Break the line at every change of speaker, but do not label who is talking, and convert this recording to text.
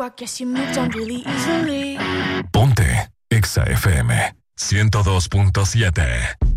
I guess you moved on really easily.
Ponte Exa FM 102.7.